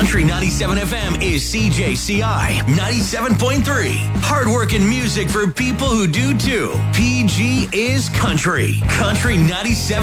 Country 97 FM is CJCI 97.3. Hardworking music for people who do too. PG is country. Country 97.